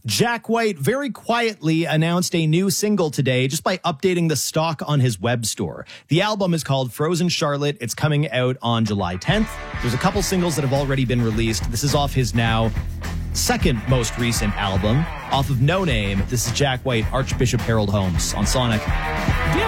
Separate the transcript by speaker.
Speaker 1: Jack White very quietly announced a new single today just by updating the stock on his web store. The album is called Frozen Charlotte. It's coming out on July 10th. There's a couple singles that have already been released. This is off his now second most recent album, off of No Name. This is Jack White, Archbishop Harold Holmes on Sonic.